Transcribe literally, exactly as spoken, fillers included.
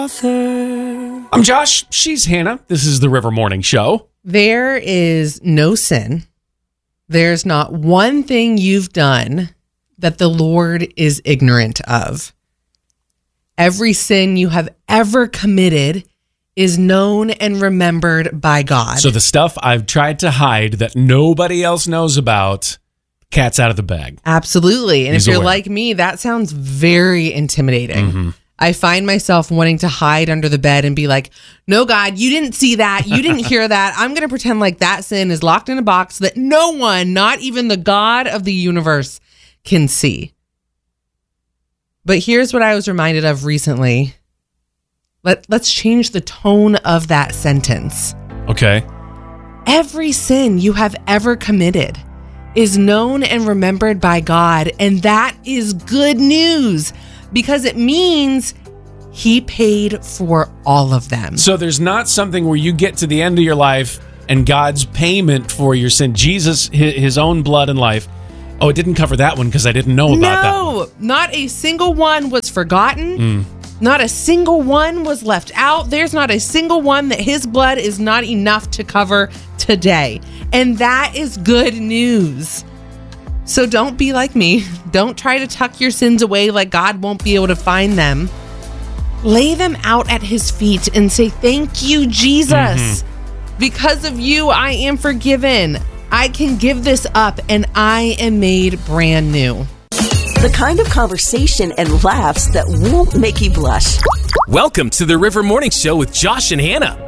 author. I'm Josh. She's Hannah. This is the River Morning Show. There is no sin. There's not one thing you've done that the Lord is ignorant of. Every sin you have ever committed is known and remembered by God. So the stuff I've tried to hide that nobody else knows about, cat's out of the bag. Absolutely. And He's if you're aware. like me, that sounds very intimidating. Mm-hmm. I find myself wanting to hide under the bed and be like, no, God, you didn't see that. You didn't hear that. I'm going to pretend like that sin is locked in a box that no one, not even the God of the universe, can see. But here's what I was reminded of recently. Let, let's change the tone of that sentence. Okay. Every sin you have ever committed is known and remembered by God, and that is good news because it means He paid for all of them. So there's not something where you get to the end of your life and God's payment for your sin, Jesus, hi- his own blood and life. Oh, it didn't cover that one because I didn't know about that one. No, not a single one was forgotten. Mm. Not a single one was left out. There's not a single one that His blood is not enough to cover today. And that is good news. So don't be like me. Don't try to tuck your sins away like God won't be able to find them. Lay them out at His feet and say, thank you, Jesus. Mm-hmm. Because of you, I am forgiven. I can give this up and I am made brand new. The kind of conversation and laughs that won't make you blush. Welcome to the River Morning Show with Josh and Hannah